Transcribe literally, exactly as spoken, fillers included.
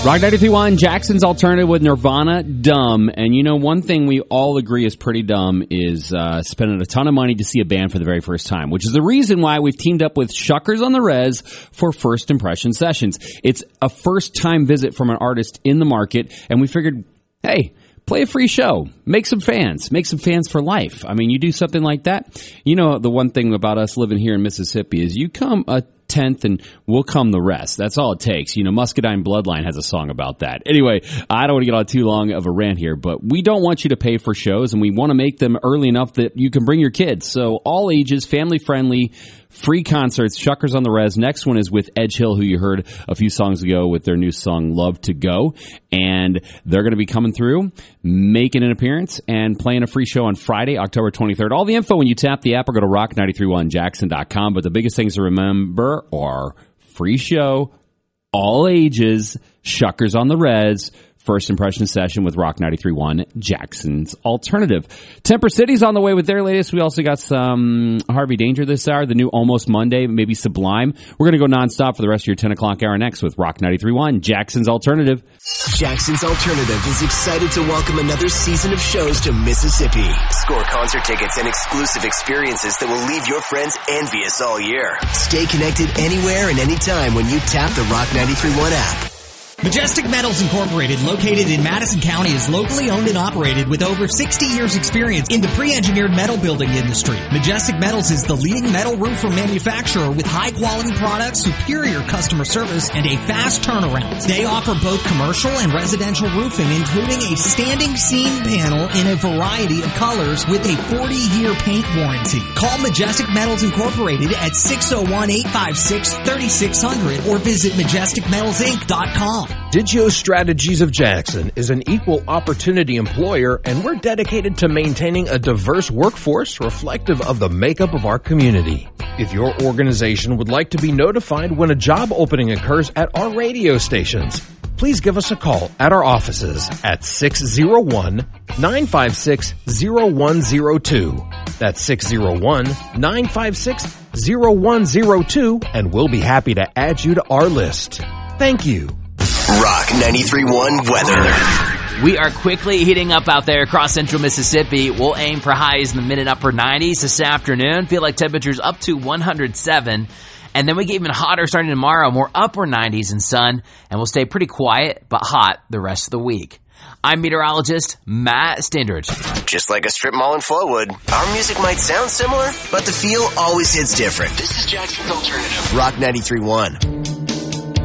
Rock ninety-three point one, Jackson's Alternative with Nirvana, Dumb. And you know, one thing we all agree is pretty dumb is uh, spending a ton of money to see a band for the very first time, which is the reason why we've teamed up with Shuckers on the Res for First Impression Sessions. It's a first-time visit from an artist in the market, and we figured, hey, play a free show. Make some fans. Make some fans for life. I mean, you do something like that. You know, the one thing about us living here in Mississippi is you come a tenth and we'll come the rest. That's all it takes. You know, Muscadine Bloodline has a song about that. Anyway, I don't want to get on too long of a rant here, but we don't want you to pay for shows, and we want to make them early enough that you can bring your kids. So all ages, family-friendly, free concerts, Shuckers on the Res. Next one is with Edge Hill, who you heard a few songs ago with their new song, Love to Go. And they're going to be coming through, making an appearance, and playing a free show on Friday, October twenty-third. All the info when you tap the app or go to rock nine three one jackson dot com. But the biggest things to remember are free show, all ages, Shuckers on the Res, First Impression Session with Rock ninety-three point one, Jackson's Alternative. Temper City's on the way with their latest. We also got some Harvey Danger this hour, the new Almost Monday, maybe Sublime. We're going to go nonstop for the rest of your ten o'clock hour next with Rock ninety-three point one, Jackson's Alternative. Jackson's Alternative is excited to welcome another season of shows to Mississippi. Score concert tickets and exclusive experiences that will leave your friends envious all year. Stay connected anywhere and anytime when you tap the Rock ninety-three point one app. Majestic Metals Incorporated, located in Madison County, is locally owned and operated with over sixty years experience in the pre-engineered metal building industry. Majestic Metals is the leading metal roofer manufacturer with high-quality products, superior customer service, and a fast turnaround. They offer both commercial and residential roofing, including a standing seam panel in a variety of colors with a forty-year paint warranty. Call Majestic Metals Incorporated at six oh one, eight five six, three six zero zero or visit majestic metals inc dot com. Digio Strategies of Jackson is an equal opportunity employer, and we're dedicated to maintaining a diverse workforce reflective of the makeup of our community. If your organization would like to be notified when a job opening occurs at our radio stations, please give us a call at our offices at six oh one, nine five six, oh one oh two. That's six oh one, nine five six, oh one oh two, and we'll be happy to add you to our list. Thank you. Rock ninety-three point one weather. We are quickly heating up out there across central Mississippi. We'll aim for highs in the mid and upper nineties this afternoon. Feel like temperatures up to one hundred seven. And then we get even hotter starting tomorrow, more upper nineties and sun. And we'll stay pretty quiet but hot the rest of the week. I'm meteorologist Matt Stindridge. Just like a strip mall in Flowood, our music might sound similar, but the feel always hits different. This is Jackson's Alternative. Rock ninety-three point one.